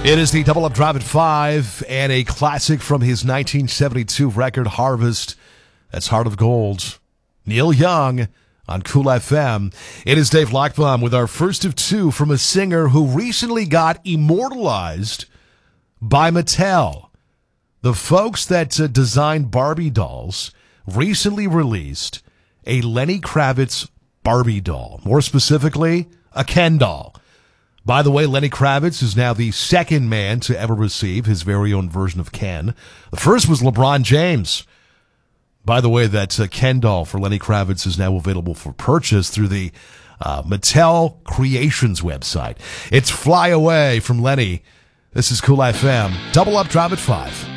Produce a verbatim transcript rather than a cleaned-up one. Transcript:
It is the Double Up Drive at five and a classic from his nineteen seventy-two record Harvest. That's Heart of Gold. Neil Young on Cool F M. It is Dave Lockbaum with our first of two from a singer who recently got immortalized by Mattel. The folks that uh, designed Barbie dolls recently released a Lenny Kravitz Barbie doll. More specifically, a Ken doll. By the way, Lenny Kravitz is now the second man to ever receive his very own version of Ken. The first was LeBron James. By the way, that uh, Ken doll for Lenny Kravitz is now available for purchase through the uh, Mattel Creations website. It's Fly Away from Lenny. This is Cool F M. Double Up Drive at five.